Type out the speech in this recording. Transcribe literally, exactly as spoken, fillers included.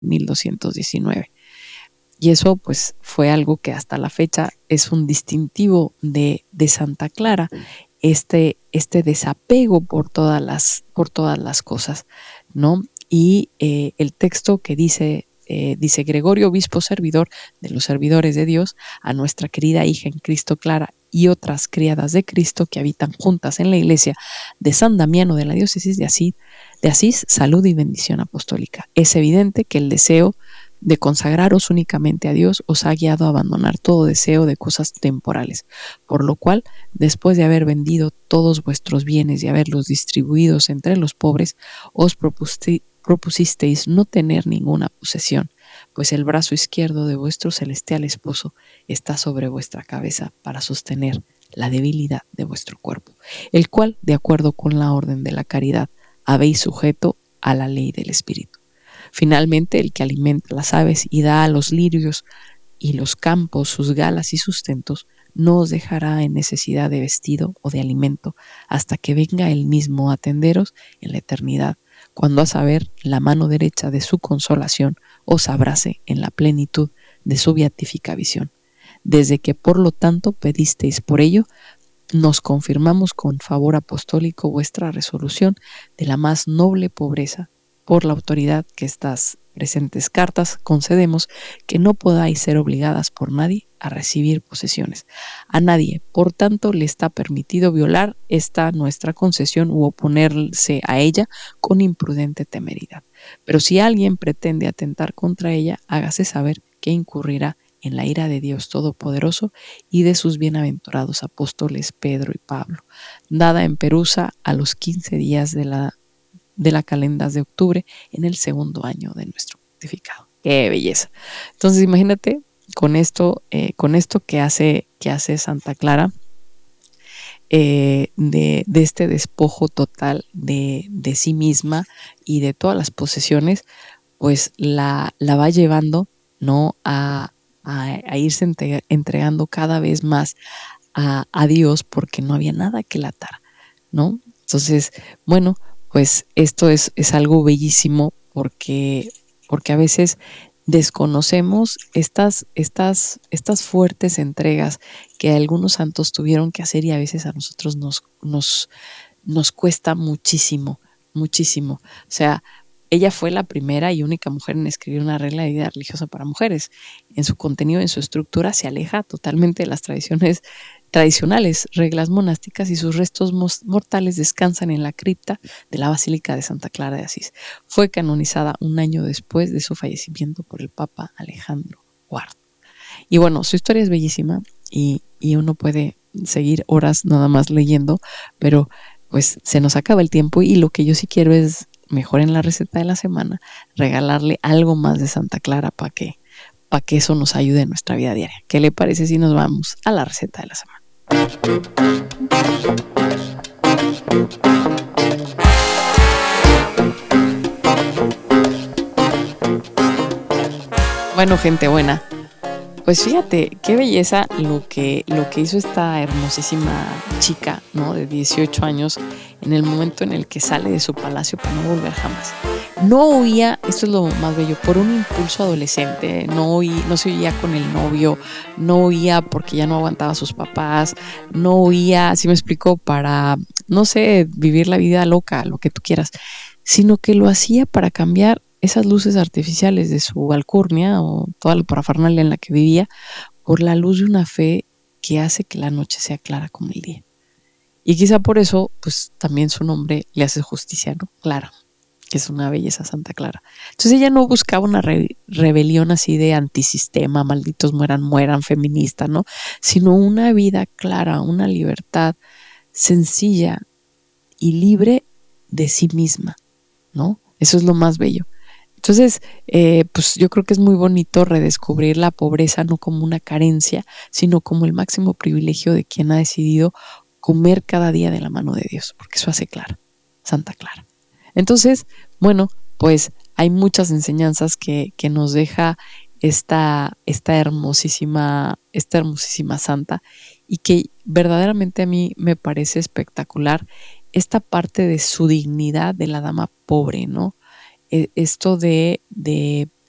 mil doscientos diecinueve. Y eso pues fue algo que hasta la fecha es un distintivo de, de Santa Clara, este, este desapego por todas las, por todas las cosas, ¿no? Y eh, el texto que dice, eh, dice Gregorio, obispo servidor de los servidores de Dios, a nuestra querida hija en Cristo Clara y otras criadas de Cristo que habitan juntas en la iglesia de San Damiano de la diócesis de Asís, de Asís, salud y bendición apostólica. Es evidente que el deseo de consagraros únicamente a Dios os ha guiado a abandonar todo deseo de cosas temporales, por lo cual, después de haber vendido todos vuestros bienes y haberlos distribuidos entre los pobres, os propusti- propusisteis no tener ninguna posesión, pues el brazo izquierdo de vuestro celestial esposo está sobre vuestra cabeza para sostener la debilidad de vuestro cuerpo, el cual, de acuerdo con la orden de la caridad, habéis sujeto a la ley del Espíritu. Finalmente, el que alimenta las aves y da a los lirios y los campos sus galas y sustentos, no os dejará en necesidad de vestido o de alimento hasta que venga él mismo a atenderos en la eternidad, cuando a saber la mano derecha de su consolación os abrace en la plenitud de su beatífica visión. Desde que por lo tanto pedisteis por ello, nos confirmamos con favor apostólico vuestra resolución de la más noble pobreza. Por la autoridad que estas presentes cartas concedemos que no podáis ser obligadas por nadie a recibir posesiones. A nadie, por tanto, le está permitido violar esta nuestra concesión u oponerse a ella con imprudente temeridad. Pero si alguien pretende atentar contra ella, hágase saber que incurrirá en la ira de Dios Todopoderoso y de sus bienaventurados apóstoles Pedro y Pablo, dada en Perusa a los quince días de la de la calendas de octubre en el segundo año de nuestro pontificado. ¡Qué belleza! Entonces imagínate con esto, eh, con esto que hace, que hace Santa Clara, eh, de, de este despojo total de, de sí misma y de todas las posesiones, pues la, la va llevando, ¿no? a, a, a irse entre, entregando cada vez más a, a Dios, porque no había nada que la atara, ¿no? Entonces, bueno, pues esto es, es algo bellísimo porque, porque a veces desconocemos estas, estas, estas fuertes entregas que algunos santos tuvieron que hacer y a veces a nosotros nos, nos, nos cuesta muchísimo, muchísimo. O sea, ella fue la primera y única mujer en escribir una regla de vida religiosa para mujeres. En su contenido, en su estructura, se aleja totalmente de las tradiciones tradicionales, reglas monásticas, y sus restos mortales descansan en la cripta de la Basílica de Santa Clara de Asís. Fue canonizada un año después de su fallecimiento por el Papa Alejandro cuarto. Y bueno, su historia es bellísima y, y uno puede seguir horas nada más leyendo, pero pues se nos acaba el tiempo y lo que yo sí quiero es, mejor en la receta de la semana, regalarle algo más de Santa Clara para que, para que eso nos ayude en nuestra vida diaria. ¿Qué le parece si nos vamos a la receta de la semana? Bueno, gente buena, pues fíjate qué belleza lo que, lo que hizo esta hermosísima chica, ¿no? De dieciocho años, en el momento en el que sale de su palacio para no volver jamás. No huía, esto es lo más bello, por un impulso adolescente, no, huía, no se huía con el novio, no huía porque ya no aguantaba a sus papás, no huía, así me explico, para, no sé, vivir la vida loca, lo que tú quieras, sino que lo hacía para cambiar esas luces artificiales de su alcurnia o toda la parafernalia en la que vivía por la luz de una fe que hace que la noche sea clara como el día. Y quizá por eso, pues también su nombre le hace justicia, ¿no? Clara, que es una belleza Santa Clara. Entonces ella no buscaba una re- rebelión así de antisistema, malditos mueran, mueran, feminista, ¿no? Sino una vida clara, una libertad sencilla y libre de sí misma, ¿no? Eso es lo más bello. Entonces, eh, pues yo creo que es muy bonito redescubrir la pobreza no como una carencia, sino como el máximo privilegio de quien ha decidido comer cada día de la mano de Dios, porque eso hace Clara, Santa Clara. Entonces, bueno, pues hay muchas enseñanzas que, que nos deja esta, esta hermosísima, esta hermosísima santa, y que verdaderamente a mí me parece espectacular esta parte de su dignidad de la dama pobre, ¿no? Esto de, de